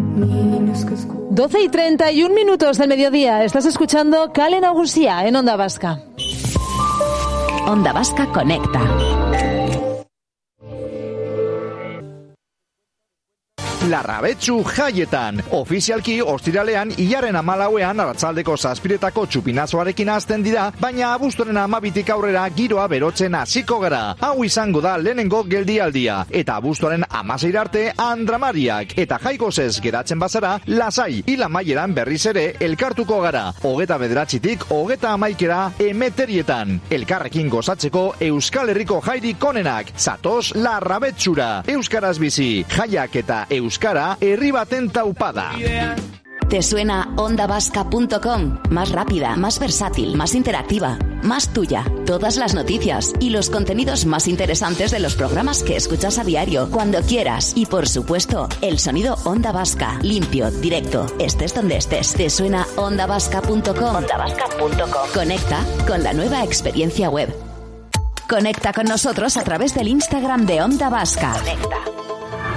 12:31 del mediodía. Estás escuchando Kale Nagusia en Onda Vasca. Onda Vasca conecta. Larrabetsu jaietan. Ofizialki ostiralean hilaren 14ean arratsaldeko 7:00 txupinazoarekin hasten dira, baina abuztuaren 12 aurrera giroa berotzen hasiko gara. Hau izango da lehenengo geldialdia, eta abuztuaren 16 arte andramariak, eta jaikosez geratzen bazara, lasai, hil amaieran berriz ere elkartuko gara. 29tik 31 emeterietan. Elkarrekin gozatzeko Euskal Herriko jairik onenak. Zatoz Larrabetsura. Euskaraz bizi, jaiak eta euskara herri baten taupada. ¿Te suena ondavasca.com? Más rápida, más versátil, más interactiva, más tuya. Todas las noticias y los contenidos más interesantes de los programas que escuchas a diario, cuando quieras. Y por supuesto, el sonido Onda Vasca, limpio, directo, estés donde estés. ¿Te suena ondavasca.com? Ondavasca.com. Conecta con la nueva experiencia web. Conecta con nosotros a través del Instagram de Onda Vasca. Conecta.